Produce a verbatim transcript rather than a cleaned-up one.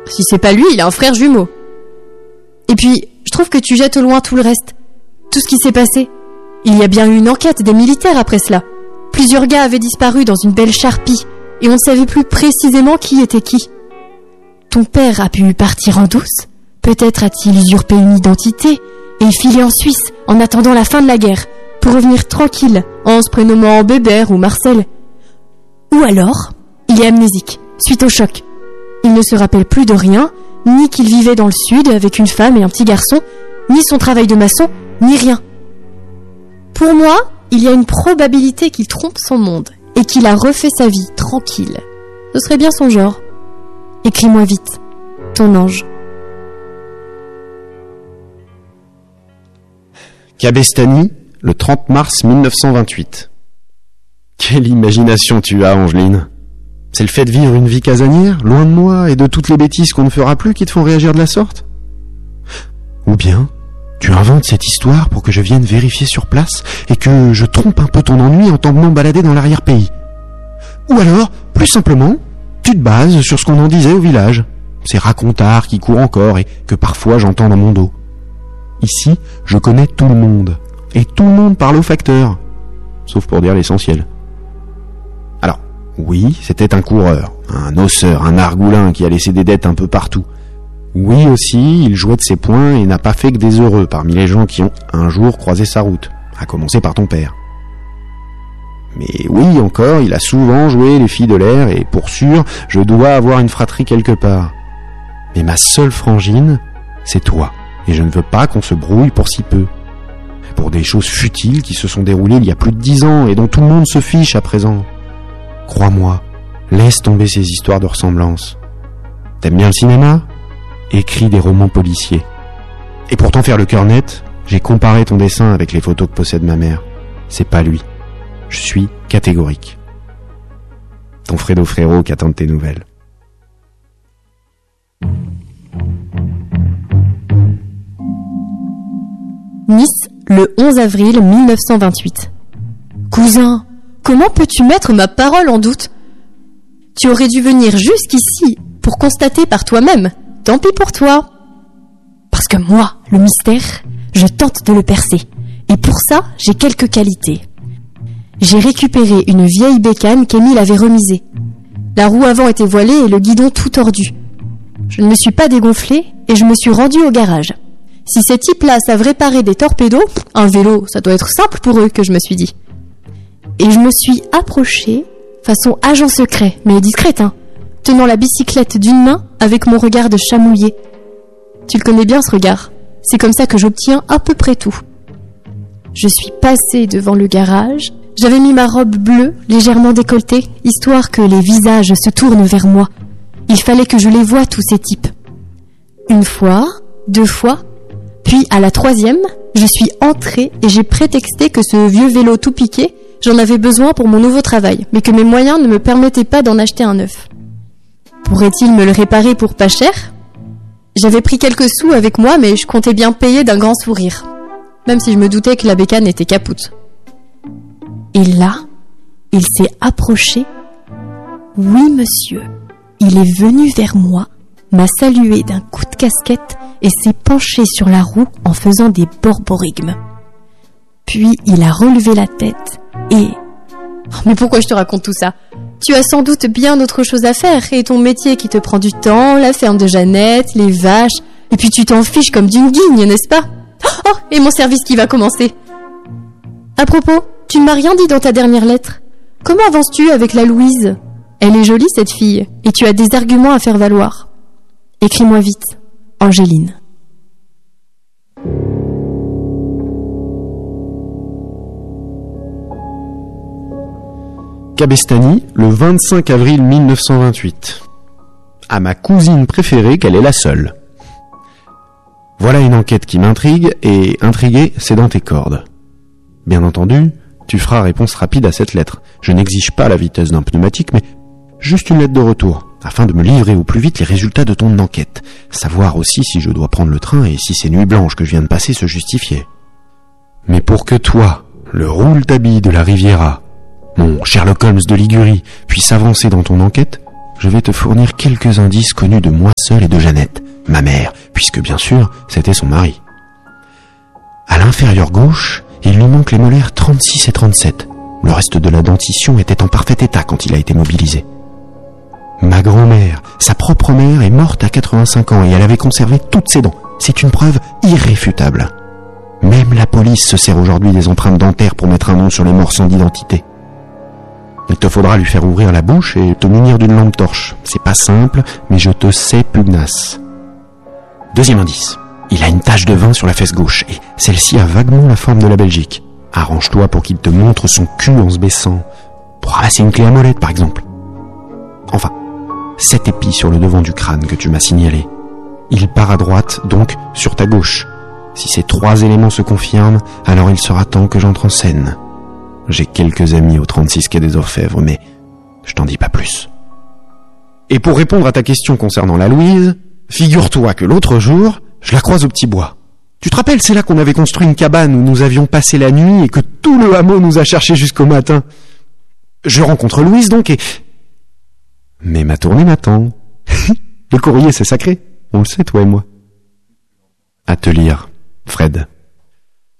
Si c'est pas lui, il a un frère jumeau. Et puis, je trouve que tu jettes au loin tout le reste. Tout ce qui s'est passé. Il y a bien eu une enquête des militaires après cela. Plusieurs gars avaient disparu dans une belle charpie, et on ne savait plus précisément qui était qui. Ton père a pu partir en douce. Peut-être a-t-il usurpé une identité et filé en Suisse en attendant la fin de la guerre, pour revenir tranquille en se prénommant Bébert ou Marcel. Ou alors, il est amnésique, suite au choc. Il ne se rappelle plus de rien, ni qu'il vivait dans le sud avec une femme et un petit garçon, ni son travail de maçon, ni rien. Pour moi, il y a une probabilité qu'il trompe son monde et qu'il a refait sa vie tranquille. Ce serait bien son genre. Écris-moi vite, ton ange. Cabestany, le trente mars mille neuf cent vingt-huit. Quelle imagination tu as, Angeline. C'est le fait de vivre une vie casanière, loin de moi et de toutes les bêtises qu'on ne fera plus qui te font réagir de la sorte? Ou bien, tu inventes cette histoire pour que je vienne vérifier sur place et que je trompe un peu ton ennui en t'emmenant balader dans l'arrière-pays. Ou alors, plus simplement, tu te bases sur ce qu'on en disait au village, ces racontards qui courent encore et que parfois j'entends dans mon dos. Ici, je connais tout le monde, et tout le monde parle au facteur, sauf pour dire l'essentiel. Alors, oui, c'était un coureur, un osseur, un argoulin qui a laissé des dettes un peu partout. Oui aussi, il jouait de ses poings et n'a pas fait que des heureux parmi les gens qui ont un jour croisé sa route, à commencer par ton père. Mais oui encore, il a souvent joué les filles de l'air et pour sûr, je dois avoir une fratrie quelque part. Mais ma seule frangine, c'est toi. Et je ne veux pas qu'on se brouille pour si peu. Pour des choses futiles qui se sont déroulées il y a plus de dix ans et dont tout le monde se fiche à présent. Crois-moi, laisse tomber ces histoires de ressemblance. T'aimes bien le cinéma ? Écris des romans policiers. Et pour t'en faire le cœur net, j'ai comparé ton dessin avec les photos que possède ma mère. C'est pas lui. Je suis catégorique. Ton Fredo frérot qui attend de tes nouvelles. Nice, le onze avril mille neuf cent vingt-huit. Cousin, comment peux-tu mettre ma parole en doute ? Tu aurais dû venir jusqu'ici pour constater par toi-même. Tant pis pour toi. Parce que moi, le mystère, je tente de le percer. Et pour ça, j'ai quelques qualités. J'ai récupéré une vieille bécane qu'Émile avait remisée. La roue avant était voilée et le guidon tout tordu. Je ne me suis pas dégonflée et je me suis rendue au garage. Si ces types-là savent réparer des torpédos, un vélo, ça doit être simple pour eux, que je me suis dit. Et je me suis approchée, façon agent secret, mais discrète, hein, tenant la bicyclette d'une main avec mon regard de chat mouillé. Tu le connais bien, ce regard. C'est comme ça que j'obtiens à peu près tout. Je suis passée devant le garage. J'avais mis ma robe bleue, légèrement décolletée, histoire que les visages se tournent vers moi. Il fallait que je les voie, tous ces types. Une fois, deux fois, puis à la troisième, je suis entrée et j'ai prétexté que ce vieux vélo tout piqué, j'en avais besoin pour mon nouveau travail, mais que mes moyens ne me permettaient pas d'en acheter un neuf. Pourrait-il me le réparer pour pas cher ? J'avais pris quelques sous avec moi, mais je comptais bien payer d'un grand sourire, même si je me doutais que la bécane était capoute. Et là, il s'est approché. Oui, monsieur. Il est venu vers moi, m'a salué d'un coup de casquette et s'est penché sur la roue en faisant des borborigmes. Puis il a relevé la tête et... Oh, mais pourquoi je te raconte tout ça ? Tu as sans doute bien autre chose à faire et ton métier qui te prend du temps, la ferme de Jeannette, les vaches, et puis tu t'en fiches comme d'une guigne, n'est-ce pas ? Oh, et mon service qui va commencer. À propos, tu ne m'as rien dit dans ta dernière lettre. Comment avances-tu avec la Louise ? Elle est jolie, cette fille, et tu as des arguments à faire valoir. Écris-moi vite, Angéline. Cabestany, le vingt-cinq avril mille neuf cent vingt-huit. À ma cousine préférée qu'elle est la seule. Voilà une enquête qui m'intrigue, et intriguer, c'est dans tes cordes. Bien entendu, tu feras réponse rapide à cette lettre. Je n'exige pas la vitesse d'un pneumatique, mais juste une lettre de retour, afin de me livrer au plus vite les résultats de ton enquête. Savoir aussi si je dois prendre le train et si ces nuits blanches que je viens de passer se justifiaient. Mais pour que toi, le Rouletabille de la Riviera, mon Sherlock Holmes de Ligurie, puisse avancer dans ton enquête, je vais te fournir quelques indices connus de moi seul et de Jeannette, ma mère, puisque bien sûr, c'était son mari. À l'inférieur gauche, il lui manque les molaires trente-six et trente-sept. Le reste de la dentition était en parfait état quand il a été mobilisé. Ma grand-mère, sa propre mère, est morte à quatre-vingt-cinq ans et elle avait conservé toutes ses dents. C'est une preuve irréfutable. Même la police se sert aujourd'hui des empreintes dentaires pour mettre un nom sur les morts sans identité. Il te faudra lui faire ouvrir la bouche et te munir d'une lampe torche. C'est pas simple, mais je te sais pugnace. Deuxième indice. Il a une tache de vin sur la fesse gauche et celle-ci a vaguement la forme de la Belgique. Arrange-toi pour qu'il te montre son cul en se baissant. Pour ramasser une clé à molette, par exemple. Enfin, cet épi sur le devant du crâne que tu m'as signalé. Il part à droite, donc sur ta gauche. Si ces trois éléments se confirment, alors il sera temps que j'entre en scène. J'ai quelques amis au trente-six quai des Orfèvres, mais je t'en dis pas plus. Et pour répondre à ta question concernant la Louise, figure-toi que l'autre jour, je la croise au Petit Bois. Tu te rappelles, c'est là qu'on avait construit une cabane où nous avions passé la nuit et que tout le hameau nous a cherchés jusqu'au matin. Je rencontre Louise donc et... Mais ma tournée m'attend. Le courrier, c'est sacré. On le sait, toi et moi. À te lire, Fred.